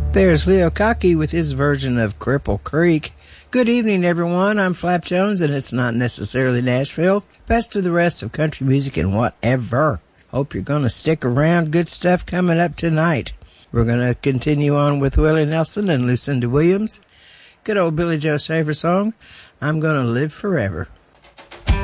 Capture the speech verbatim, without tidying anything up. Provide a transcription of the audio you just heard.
There's Leo Cocky with his version of Cripple Creek. Good evening, everyone. I'm Flap Jones, and it's not necessarily Nashville. Best of the rest of country music and whatever. Hope you're going to stick around. Good stuff coming up tonight. We're going to continue on with Willie Nelson and Lucinda Williams. Good old Billy Joe Shaver song, I'm Gonna Live Forever.